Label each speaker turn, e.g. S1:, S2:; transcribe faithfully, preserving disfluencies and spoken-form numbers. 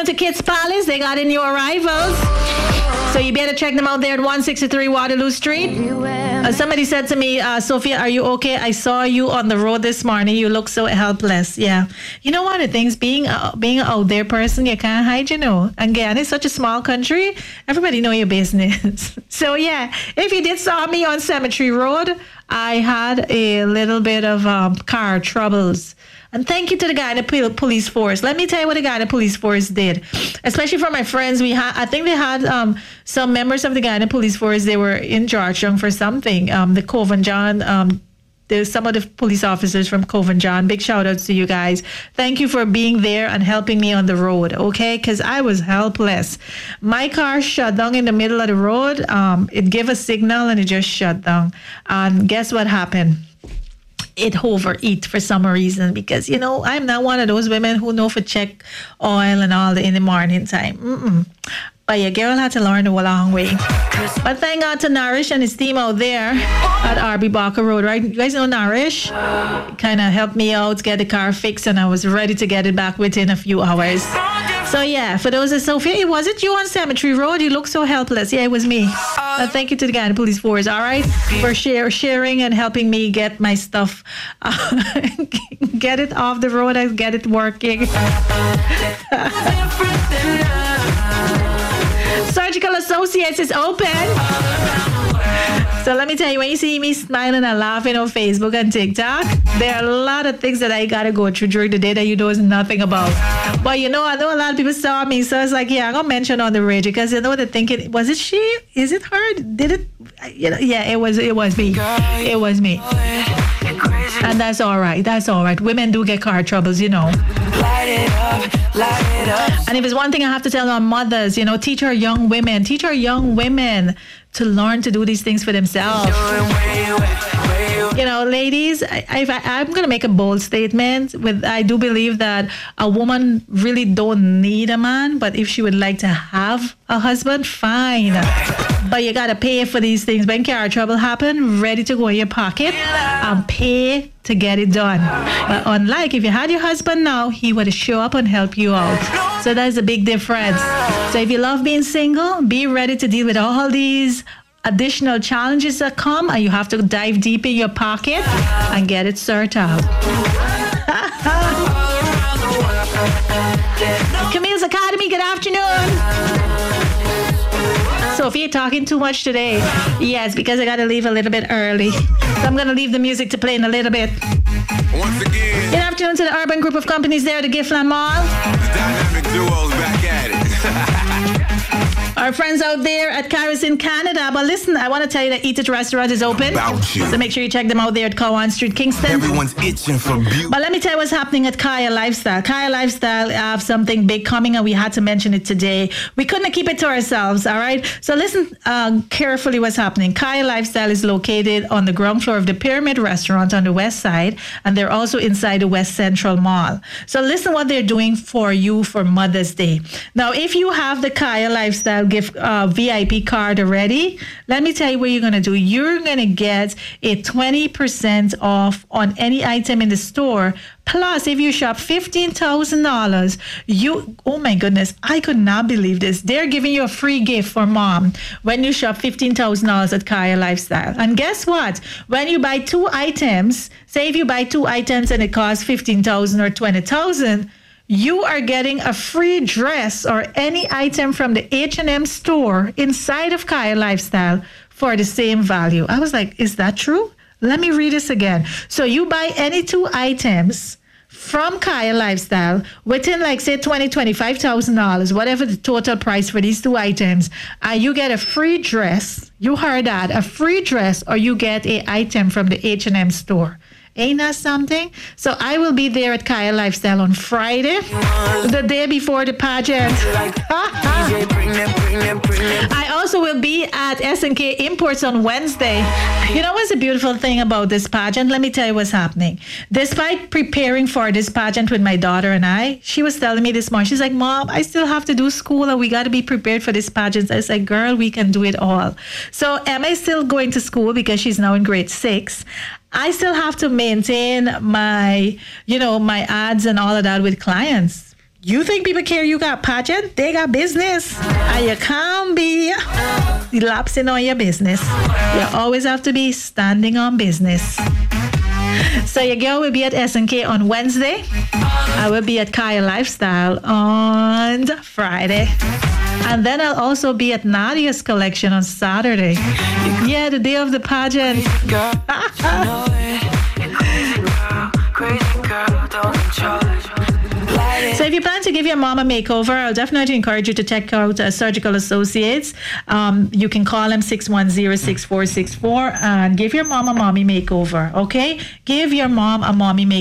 S1: afternoon to Kids Palace. They got in new arrivals. So you better check them out there at one sixty-three Waterloo Street. Uh, somebody said to me, uh, Sophia, are you okay? I saw you on the road this morning. You look so helpless. Yeah. You know, one of the things, being, uh, being an out there person, you can't hide, you know. Again, it's such a small country. Everybody know your business. So, yeah, if you did saw me on Cemetery Road, I had a little bit of um, car troubles. And thank you to the guy in the police force. Let me tell you what the guy in the police force did. Especially for my friends, we had, I think they had um, some members of the guy in the police force. They were in Georgetown for something. Um, the Coven John, um, there's some of the police officers from Coven John. Big shout outs to you guys. Thank you for being there and helping me on the road, okay? Because I was helpless. My car shut down in the middle of the road. Um, it gave a signal and it just shut down. And guess what happened? It overeat for some reason, because, you know, I'm not one of those women who know for check oil and all the in the morning time. Mm-mm. But your girl had to learn the long way. But thank God to Nourish and his team out there at R B Barker Road, right? You guys know Nourish? Kind of helped me out, get the car fixed, and I was ready to get it back within a few hours. So, yeah, for those of Sophia, was it you on Cemetery Road? You look so helpless. Yeah, it was me. Uh, thank you to the guy in the police force, all right, for share, sharing and helping me get my stuff, uh, get it off the road and get it working. Surgical Associates is open. So let me tell you, when you see me smiling and laughing on Facebook and TikTok, there are a lot of things that I got to go through during the day that you know nothing about. But, you know, I know a lot of people saw me, so it's like, yeah, I'm going to mention on the radio, because, you know, they're thinking, was it she? Is it her? Did it? You know, yeah, it was, it was me. It was me. And that's all right. That's all right. Women do get car troubles, you know. Light it up, light it up. And if it's one thing I have to tell our mothers, you know, teach our young women, teach our young women to learn to do these things for themselves. You know, ladies, I, I, I'm going to make a bold statement. With I do believe that a woman really don't need a man, but if she would like to have a husband, fine. But you got to pay for these things. When car trouble happen, ready to go in your pocket and pay to get it done. But unlike if you had your husband now, he would show up and help you out. So that's a big difference. So if you love being single, be ready to deal with all these additional challenges that come, and you have to dive deep in your pocket and get it sorted out. Camille's Academy, good afternoon. Sophia talking too much today. Yes, because I got to leave a little bit early. So I'm going to leave the music to play in a little bit. Once again, good afternoon to the Urban Group of Companies there at the Giftland Mall. The dynamic duo's back at it. Our friends out there at Caris in Canada. But listen, I want to tell you that Eat It Restaurant is open. So make sure you check them out there at Cowan Street, Kingston. Everyone's itching for beauty. But let me tell you what's happening at Kaya Lifestyle. Kaya Lifestyle have something big coming, and we had to mention it today. We couldn't keep it to ourselves, all right? So listen uh, carefully what's happening. Kaya Lifestyle is located on the ground floor of the Pyramid Restaurant on the west side, and they're also inside the West Central Mall. So listen what they're doing for you for Mother's Day. Now, if you have the Kaya Lifestyle gift uh, V I P card already, let me tell you what you're going to do. You're going to get a twenty percent off on any item in the store. Plus, if you shop fifteen thousand dollars, you, oh my goodness, I could not believe this. They're giving you a free gift for mom when you shop fifteen thousand dollars at Kaya Lifestyle. And guess what? When you buy two items, say if you buy two items and it costs fifteen thousand dollars or twenty thousand dollars, you are getting a free dress or any item from the H and M store inside of Kaya Lifestyle for the same value. I was like, is that true? Let me read this again. So you buy any two items from Kaya Lifestyle within, like, say, twenty thousand dollars, twenty-five thousand dollars, whatever the total price for these two items, and you get a free dress. You heard that, a free dress, or you get a item from the H and M store. Ain't that something? So I will be there at Kaya Lifestyle on Friday, the day before the pageant. I also will be at S and K Imports on Wednesday. You know what's the beautiful thing about this pageant? Let me tell you what's happening. Despite preparing for this pageant with my daughter and I, she was telling me this morning, she's like, Mom, I still have to do school and we got to be prepared for this pageant. I was like, girl, we can do it all. So am I still going to school because she's now in grade six? I still have to maintain my, you know, my ads and all of that with clients. You think people care you got pageant? They got business. And you can't be lapsing on your business. You always have to be standing on business. So your girl will be at S and K on Wednesday. I will be at Kaya Lifestyle on Friday. And then I'll also be at Nadia's Collection on Saturday. Yeah, the day of the pageant. So if you plan to give your mom a makeover, I'll definitely encourage you to check out uh, Surgical Associates. Um, you can call them six one zero, six four six four and give your mom a mommy makeover, okay? Give your mom a mommy makeover.